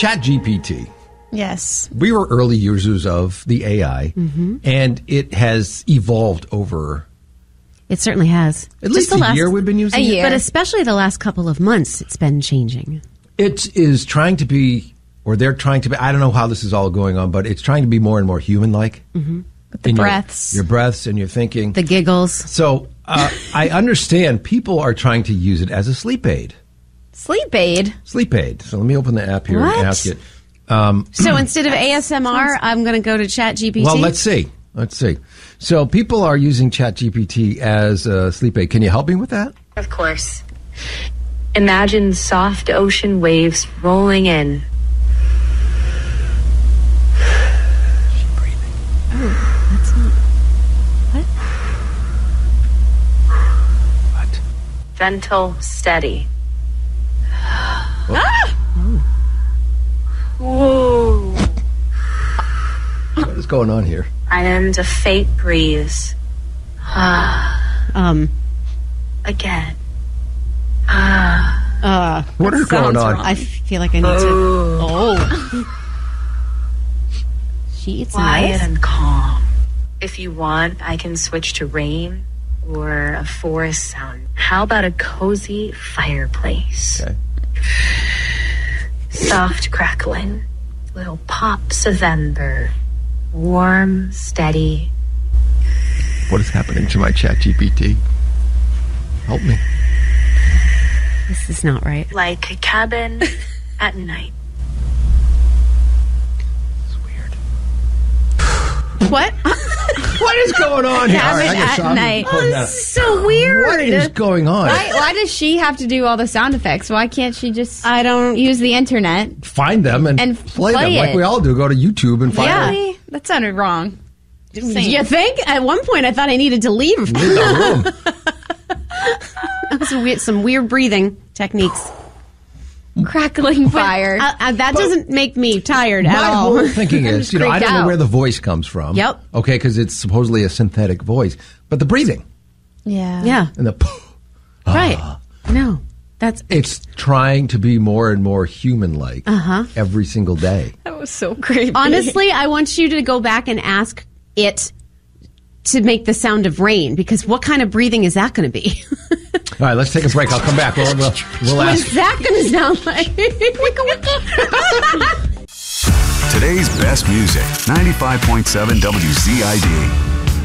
ChatGPT. Yes. We were early users of the AI, and it has evolved over It certainly has. at least a year we've been using a it. year. But especially the last couple of months, it's been changing. It is trying to be, or they're trying to be, I don't know how this is all going on, but it's trying to be more and more human-like. With the breaths. Your breaths and your thinking. The giggles. So I understand people are trying to use it as a sleep aid. Sleep aid. Sleep aid. So let me open the app here What? and ask it. So instead of ASMR, I'm going to go to ChatGPT. Well, let's see. So people are using ChatGPT as a sleep aid. Can you help me with that? Of course. Imagine soft ocean waves rolling in. That's not. What? Gentle, steady. Whoa. What is going on here? I am the fate breeze. Again. What is going on? I feel like I need to. Oh. She eats Quiet nice. and calm. If you want, I can switch to rain or a forest sound. How about a cozy fireplace? Okay. Soft crackling, little pops of ember, warm, steady. What is happening to my ChatGPT? Help me. This is not right. Like a cabin at night. It's weird. What? What is going on here? Cabin I guess at I'm night. pulling that up. So weird. What is going on? Why does she have to do all the sound effects? Why can't she just I don't. use the internet? Find them and play them play like it. we all do. Go to YouTube and find them. Really? That sounded wrong. Just saying. You think? At one point, I thought I needed to leave. Leave the room. Some weird breathing techniques. Crackling fire. That doesn't make me tired at My all. whole thinking I'm is, just I creeped don't know out. where the voice comes from. Yep. Okay, because it's supposedly a synthetic voice. But the breathing Yeah. Yeah. and the Right. No. That's it's trying to be more and more human-like every single day. That was so creepy. honestly, I want you to go back and ask it to make the sound of rain, because what kind of breathing is that going to be? All right, let's take a break. I'll come back. We'll What ask. is that going to sound like? Today's best music, 95.7 WZID.